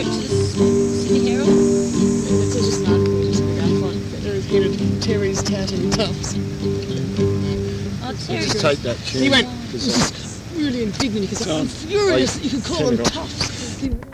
to the Sydney Herald? It's just an article recently about fun. There is getting Terry's tatting tubs. Oh, Terry. Just take that tune. He went really indignant because I'm furious that you could call them tufts.